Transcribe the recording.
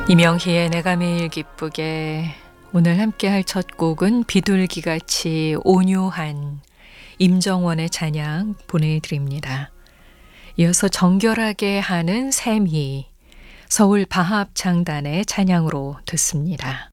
이명희의 내가 매일 기쁘게. 오늘 함께 할 첫 곡은 비둘기같이 온유한 임정원의 찬양 보내드립니다. 이어서 정결하게 하는 샘이 서울 바합창단의 찬양으로 듣습니다.